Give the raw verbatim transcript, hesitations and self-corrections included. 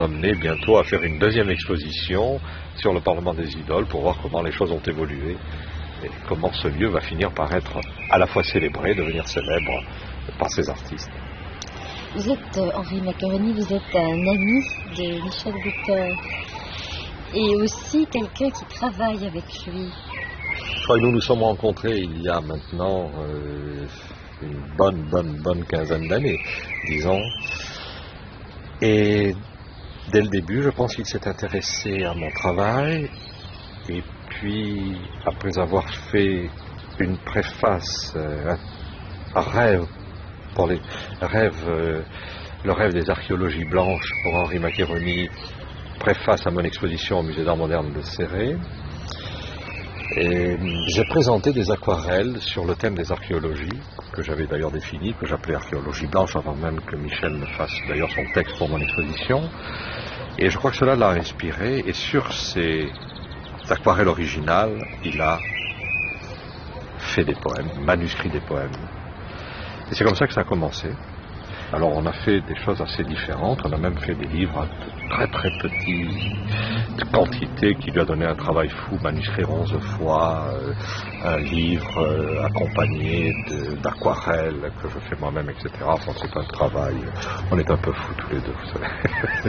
amené bientôt à faire une deuxième exposition sur le Parlement des Idoles pour voir comment les choses ont évolué et comment ce lieu va finir par être à la fois célébré, devenir célèbre par ces artistes. Vous êtes, euh, Henri Maccheroni, vous êtes un ami de Michel Butor et aussi quelqu'un qui travaille avec lui. Je crois que nous nous sommes rencontrés il y a maintenant euh, une bonne, bonne, bonne quinzaine d'années, disons. Et dès le début, je pense qu'il s'est intéressé à mon travail. Et puis, après avoir fait une préface, euh, un rêve, pour les rêves, euh, le rêve des archéologies blanches pour Henri Maccheroni, préface à mon exposition au Musée d'Art Moderne de Céret. Et j'ai présenté des aquarelles sur le thème des archéologies, que j'avais d'ailleurs défini, que j'appelais archéologie blanche, avant même que Michel ne fasse d'ailleurs son texte pour mon exposition. Et je crois que cela l'a inspiré, et sur ces aquarelles originales, il a fait des poèmes, manuscrit des poèmes. Et c'est comme ça que ça a commencé. Alors on a fait des choses assez différentes, on a même fait des livres de très très petite quantité qui lui a donné un travail fou, manuscrire onze fois, euh, un livre euh, accompagné d'aquarelles que je fais moi-même, et cetera. Enfin c'est un travail, on est un peu fous tous les deux, vous savez.